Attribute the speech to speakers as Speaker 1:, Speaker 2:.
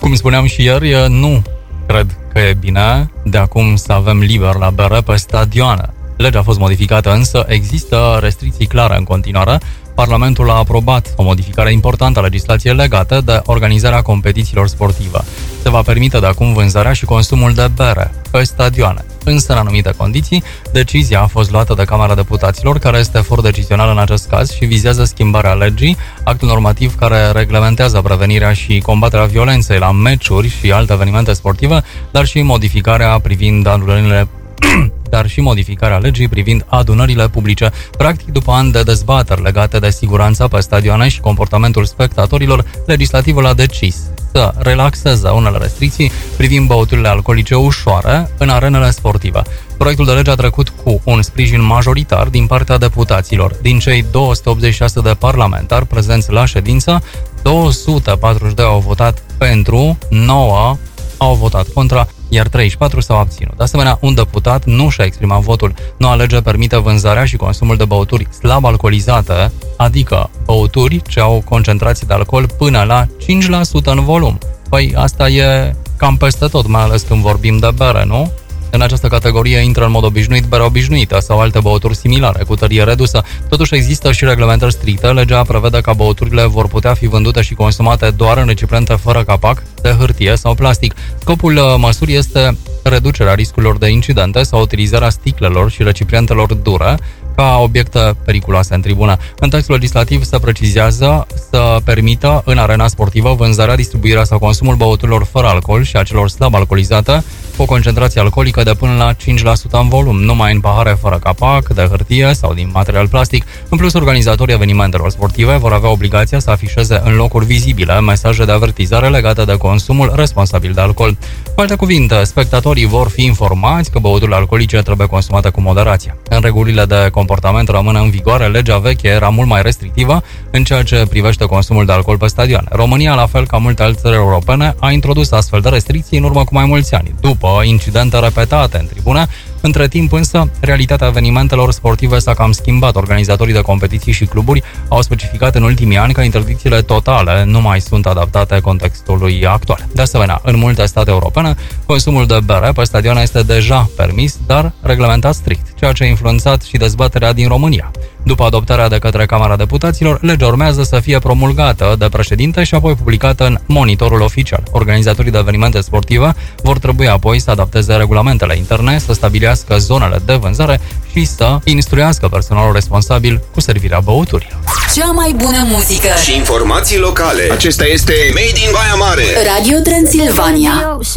Speaker 1: Cum spuneam și ieri, nu cred că e bine de acum să avem liber la bere pe stadioane. Legea a fost modificată, însă există restricții clare în continuare. Parlamentul a aprobat o modificare importantă a legislației legate de organizarea competițiilor sportive. Se va permite de acum vânzarea și consumul de bere pe stadioane. Însă, în anumite condiții, decizia a fost luată de Camera Deputaților, care este for decizională în acest caz și vizează schimbarea legii, actul normativ care reglementează prevenirea și combaterea violenței la meciuri și alte evenimente sportive, dar și modificarea legii privind adunările publice. Practic, după ani de dezbateri legate de siguranța pe stadioane și comportamentul spectatorilor, legislativul a decis să relaxeze unele restricții privind băuturile alcoolice ușoare în arenele sportive. Proiectul de lege a trecut cu un sprijin majoritar din partea deputaților. Din cei 286 de parlamentari prezenți la ședință, 242 au votat pentru, 9 au votat contra, iar 34 s-au abținut. De asemenea, un deputat nu și-a exprimat votul. Noua lege permite vânzarea și consumul de băuturi slab alcoolizate, adică băuturi ce au concentrații de alcool până la 5% în volum. Păi asta e cam peste tot, mai ales când vorbim de bere, nu? În această categorie intră în mod obișnuit berea obișnuită sau alte băuturi similare, cu tărie redusă. Totuși există și reglementări stricte. Legea prevede că băuturile vor putea fi vândute și consumate doar în recipiente fără capac, de hârtie sau plastic. Scopul măsurii este reducerea riscurilor de incidente sau utilizarea sticlelor și recipientelor dure ca obiecte periculoase în tribună. În textul legislativ se precizează să permită în arena sportivă vânzarea, distribuirea sau consumul băuturilor fără alcool și a celor slab alcoolizate cu o concentrație alcoolică de până la 5% în volum, numai în pahare fără capac, de hârtie sau din material plastic. În plus, organizatorii evenimentelor sportive vor avea obligația să afișeze în locuri vizibile mesaje de avertizare legate de consumul responsabil de alcool. Cu alte cuvinte, spectatorii vor fi informați că băuturile alcoolice trebuie consumate cu moderație. În regulile de comportament rămân în vigoare, legea veche era mult mai restrictivă în ceea ce privește consumul de alcool pe stadioane. România, la fel ca multe alte țări europene, a introdus astfel de restricții în urmă cu mai mulți ani, după incidente repetate în tribune. Între timp însă, realitatea evenimentelor sportive s-a cam schimbat. Organizatorii de competiții și cluburi au specificat în ultimii ani că interdicțiile totale nu mai sunt adaptate contextului actual. De asemenea, în multe state europene, consumul de bere pe stadioane este deja permis, dar reglementat strict, ceea ce a influențat și dezbaterea din România. După adoptarea de către Camera Deputaților, legea urmează să fie promulgată de președinte și apoi publicată în Monitorul Oficial. Organizatorii de evenimente sportive vor trebui apoi să adapteze regulamentele interne, să stabilească zonele de vânzare și să instruiască personalul responsabil cu servirea băuturilor.
Speaker 2: Cea mai bună muzică
Speaker 3: și informații locale. Acesta este Made in Baia Mare.
Speaker 2: Radio Transilvania.